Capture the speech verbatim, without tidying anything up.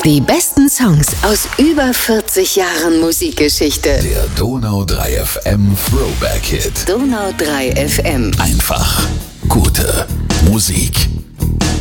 Die besten Songs aus über vierzig Jahren Musikgeschichte. Der Donau drei F M Throwback Hit. Donau drei F M. Einfach gute Musik.